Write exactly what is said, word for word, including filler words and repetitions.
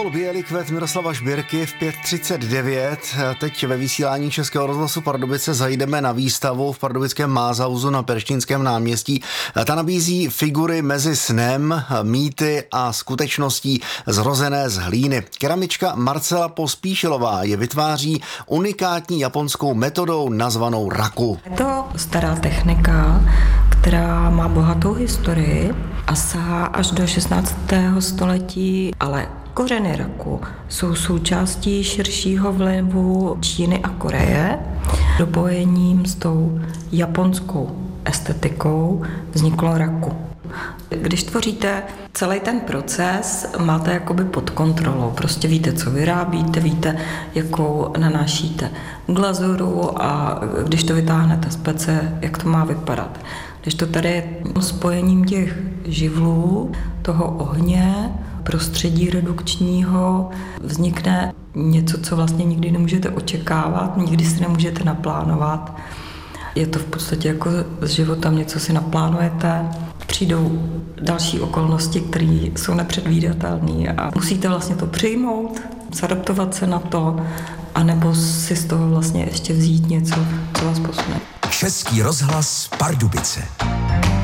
Vrchol Bělý kvet Miroslava Žbírky v pět třicet devět. Teď ve vysílání Českého rozhlasu Pardubice zajdeme na výstavu v pardubickém Mázauzu na Perštínském náměstí. Ta nabízí figury mezi snem, mýty a skutečností zrozené z hlíny. Keramička Marcela Pospíšilová je vytváří unikátní japonskou metodou nazvanou raku. Je to stará technika, která má bohatou historii a sahá až do šestnáctého století, ale kořeny raku jsou součástí širšího vlivu Číny a Koreje. Dopojením s tou japonskou estetikou vzniklo raku. Když tvoříte celý ten proces, máte jakoby pod kontrolou. Prostě víte, co vyrábíte, víte, jakou nanášíte glazuru a když to vytáhnete z pece, jak to má vypadat. Když to tady je spojením těch živlů, toho ohně, prostředí redukčního, vznikne něco, co vlastně nikdy nemůžete očekávat, nikdy si nemůžete naplánovat. Je to v podstatě jako s životem, něco si naplánujete, přijdou další okolnosti, které jsou nepředvídatelné a musíte vlastně to přijmout, zadaptovat se na to, anebo si z toho vlastně ještě vzít něco, co vás posune. Český rozhlas Pardubice.